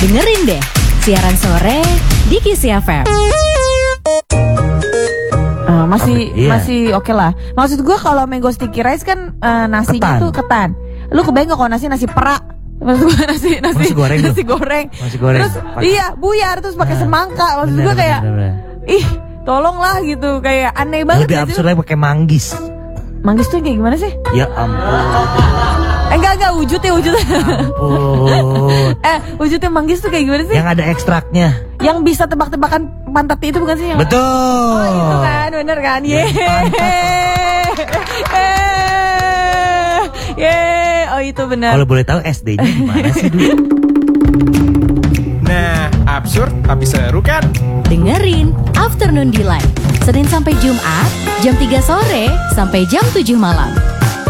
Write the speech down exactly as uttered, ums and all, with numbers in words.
Dengerin deh siaran sore di Kiss F M. Uh, masih Apa? Iya. masih oke lah. Maksud gue kalau mango sticky rice kan uh, nasinya Ketan. tuh ketan. Lu kebayang gak kalau nasi nasi perak? Maksud gue nasi nasi Nasi goreng tuh. nasi goreng. Nasi goreng. Terus Pakai- iya buyar terus pakai Nah, semangka. Maksud bener, gue kayak bener, bener. ih tolonglah gitu kayak aneh banget. Lebih gak sih? absurd lagi pakai manggis. Manggis tuh kayak gimana sih? Ya ampun. Eh, enggak enggak wujudnya wujudnya. Ampun. eh wujudnya manggis tuh kayak gimana sih? Yang ada ekstraknya. Yang bisa tebak-tebakan pantat itu bukan sih? Yang... Betul. Itu kan bener kan? Yang Yeay. Yeay. Oh itu benar. Kalau boleh tahu S D-nya gimana sih dulu? Nah, absurd tapi seru kan? Dengerin Afternoon Delight Senin sampai Jumat jam tiga sore sampai jam tujuh malam